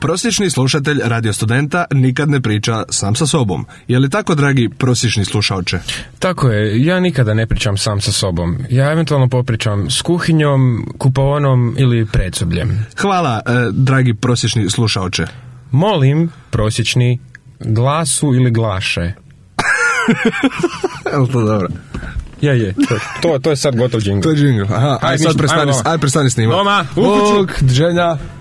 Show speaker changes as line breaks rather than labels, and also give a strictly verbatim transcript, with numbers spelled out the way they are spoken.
Prosječni slušatelj Radio Studenta nikad ne priča sam sa sobom. Je li tako, dragi prosječni slušaoče?
Tako je, ja nikada ne pričam sam sa sobom. Ja eventualno popričam s kuhinjom, kupaonom ili predsobljem.
Hvala, eh, dragi prosječni slušaoče.
Molim, prosječni, glasu ili glaše.
Je li to dobro?
Je, je, to, to, to je sad gotov džingl.
To je džingl, aha, aj, aj sad prestani, aj prestani snimati.
Doma, u kuću.
Bog, Ženja.